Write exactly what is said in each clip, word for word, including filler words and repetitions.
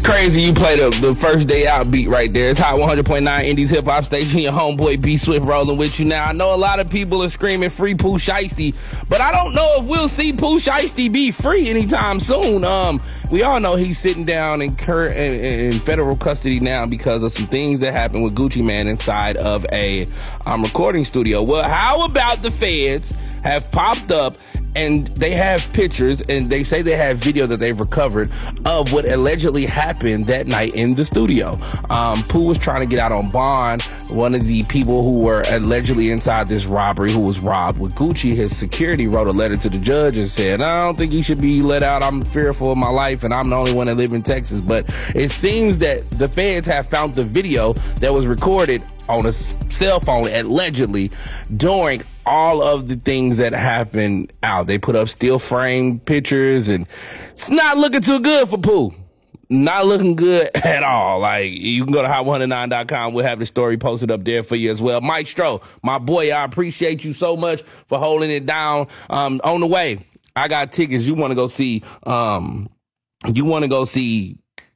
crazy you play the, the first day out beat right there. It's Hot one hundred point nine Indies Hip Hop Station. Your homeboy B Swift rolling with you now. I know a lot of people are screaming free Pooh Shiesty, but I don't know if we'll see Pooh Shiesty be free anytime soon. Um, we all know he's sitting down in, cur- in, in federal custody now because of some things that happened with Gucci Mane inside of a um, recording studio. Well, how about the feds have popped up and they have pictures and they say they have video that they've recovered of what allegedly happened that night in the studio. Um, Pooh was trying to get out on bond. One of the people who were allegedly inside this robbery, who was robbed with Gucci, his security wrote a letter to the judge and said, I don't think he should be let out. I'm fearful of my life and I'm the only one that live in Texas. But it seems that the feds have found the video that was recorded on a cell phone, allegedly, during all of the things that happened out. They put up steel frame pictures, and it's not looking too good for Pooh. Not looking good at all. Like, you can go to hot one oh nine dot com. We'll have the story posted up there for you as well. Mike Stroh, my boy, I appreciate you so much for holding it down. Um, on the way, I got tickets. You want to go see, um, you want to go see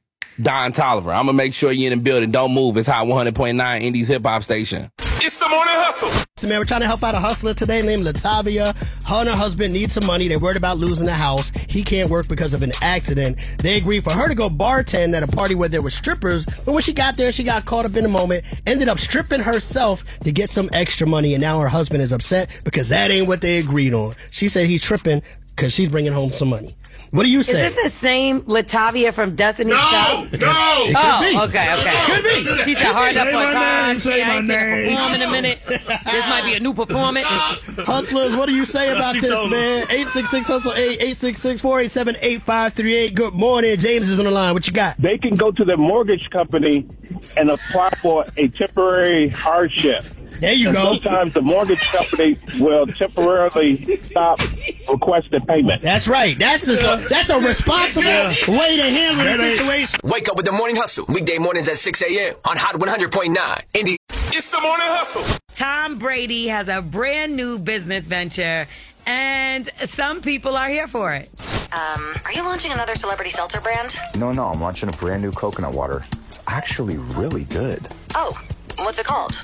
Don Toliver. I'm going to make sure you're in the building. Don't move. It's Hot one hundred point nine Indies Hip Hop Station. It's the Morning Hustle. So, man, we're trying to help out a hustler today named Latavia. Her and her husband need some money. They're worried about losing the house. He can't work because of an accident. They agreed for her to go bartend at a party where there were strippers. But when she got there, she got caught up in the moment, ended up stripping herself to get some extra money. And now her husband is upset because that ain't what they agreed on. She said he's tripping because she's bringing home some money. What do you say? Is this the same Latavia from Destiny's No, Child? no. Oh, okay, okay. Could be. She said hard up on time. She Say my ain't seen her name. perform in a minute. This might be a new performance. Hustlers, what do you say about She this, told man? eight six six hustle eight, eight six six, four eight seven, eight five three eight. Good morning. James is on the line. What you got? They can go to the mortgage company and apply for a temporary hardship. There you And go. Sometimes the mortgage company will temporarily stop requesting payment. That's right. That's a, that's a responsible way to handle the situation. Wake up with the Morning Hustle. Weekday mornings at six a.m. on Hot one hundred point nine Indy. It's the Morning Hustle. Tom Brady has a brand new business venture, and some people are here for it. Um, are you launching another celebrity seltzer brand? No, no, I'm launching a brand new coconut water. It's actually really good. Oh, what's it called?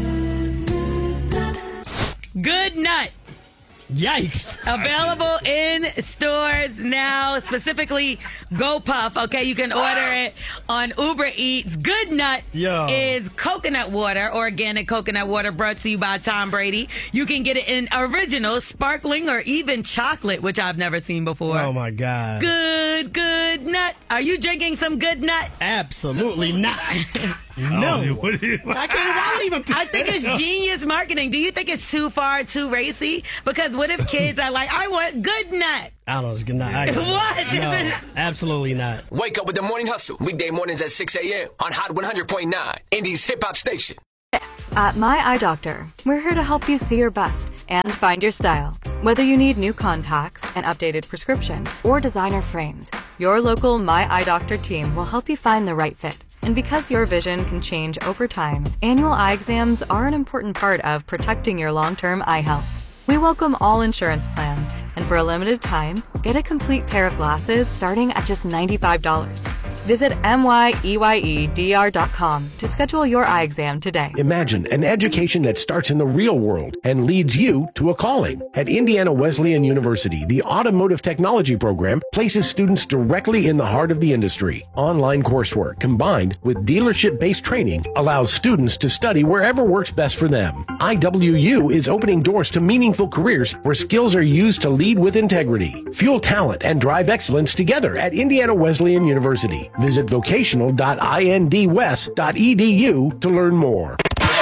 Good Nut. Yikes. Available in stores now, specifically GoPuff. Okay, you can order it on Uber Eats. Good Nut Yo. is coconut water, organic coconut water brought to you by Tom Brady. You can get it in original, sparkling, or even chocolate, which I've never seen before. Oh, my God. Good, good nut. Are you drinking some Good Nut? Absolutely not. No. I can't I don't even I think it's genius marketing. Do you think it's too far, too racy? Because what if kids are like, I want Good Nut? I don't know. It's good not. I What? No, absolutely not. Wake up with the Morning Hustle. Weekday mornings at six a.m. on Hot one hundred point nine Indy's Hip Hop Station. At My Eye Doctor, we're here to help you see your best and find your style. Whether you need new contacts, an updated prescription, or designer frames, your local My Eye Doctor team will help you find the right fit. And because your vision can change over time, annual eye exams are an important part of protecting your long-term eye health. We welcome all insurance plans, and for a limited time, get a complete pair of glasses starting at just ninety-five dollars. Visit M Y E Y E D R dot com to schedule your eye exam today. Imagine an education that starts in the real world and leads you to a calling. At Indiana Wesleyan University, the Automotive Technology program places students directly in the heart of the industry. Online coursework combined with dealership-based training allows students to study wherever works best for them. I W U is opening doors to meaningful careers where skills are used to lead with integrity. Fuel talent and drive excellence together at Indiana Wesleyan University. Visit vocational dot indwest dot e d u to learn more.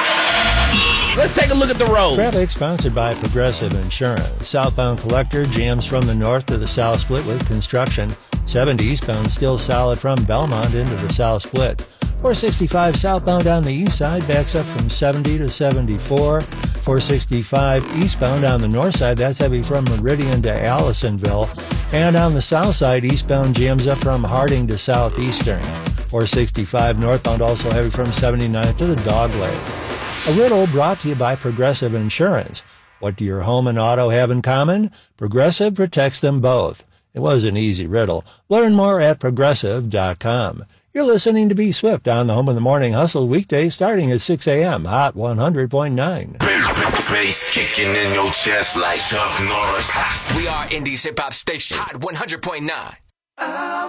Let's take a look at the road. Traffic sponsored by Progressive Insurance. Southbound collector jams from the north to the south split with construction. seventy eastbound still solid from Belmont into the south split. four sixty-five southbound on the east side backs up from seventy to seventy-four. four sixty-five eastbound on the north side, that's heavy from Meridian to Allisonville. And on the south side, eastbound jams up from Harding to Southeastern. four sixty-five northbound also heavy from seventy-ninth to the Dog Leg. A riddle brought to you by Progressive Insurance. What do your home and auto have in common? Progressive protects them both. It was an easy riddle. Learn more at progressive dot com. You're listening to B Swift on the Home of the Morning Hustle, weekdays starting at six a.m. Hot one hundred point nine. Bass kicking in your chest like Chuck Norris. We are Indy's hip hop station, Hot one hundred point nine.